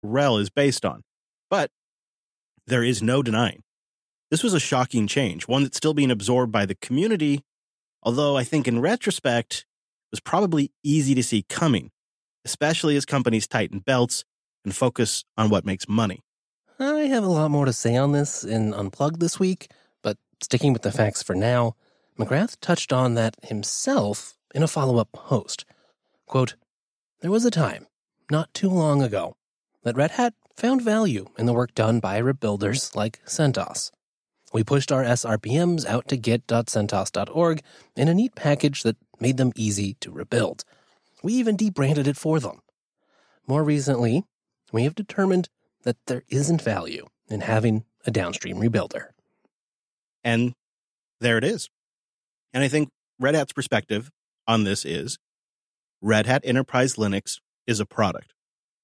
RHEL is based on. But there is no denying this was a shocking change, one that's still being absorbed by the community, although I think in retrospect, it was probably easy to see coming, especially as companies tighten belts and focus on what makes money. I have a lot more to say on this in Unplugged this week, but sticking with the facts for now, McGrath touched on that himself in a follow-up post. Quote, "There was a time, not too long ago, that Red Hat found value in the work done by rebuilders like CentOS. We pushed our SRPMs out to git.centos.org in a neat package that made them easy to rebuild. We even debranded it for them. More recently, we have determined that there isn't value in having a downstream rebuilder." And there it is. And I think Red Hat's perspective on this is Red Hat Enterprise Linux is a product.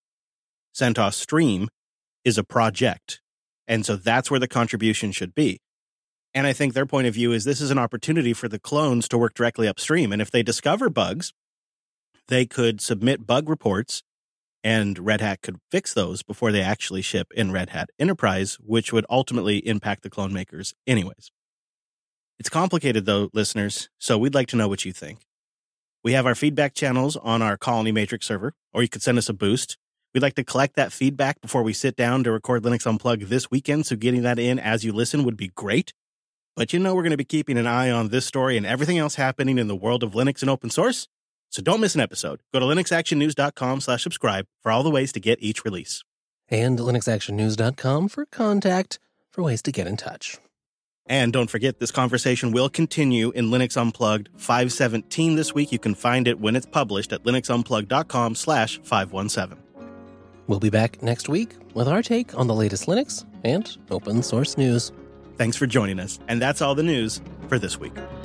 CentOS Stream is a project. And so that's where the contribution should be. And I think their point of view is this is an opportunity for the clones to work directly upstream. And if they discover bugs, they could submit bug reports and Red Hat could fix those before they actually ship in Red Hat Enterprise, which would ultimately impact the clone makers anyways. It's complicated though, listeners, so we'd like to know what you think. We have our feedback channels on our Colony Matrix server, or you could send us a boost. We'd like to collect that feedback before we sit down to record Linux Unplugged this weekend, so getting that in as you listen would be great. But we're going to be keeping an eye on this story and everything else happening in the world of Linux and open source, so don't miss an episode. Go to linuxactionnews.com/subscribe for all the ways to get each release. And linuxactionnews.com for contact, for ways to get in touch. And don't forget, this conversation will continue in Linux Unplugged 517 this week. You can find it when it's published at linuxunplugged.com/517. We'll be back next week with our take on the latest Linux and open source news. Thanks for joining us. And that's all the news for this week.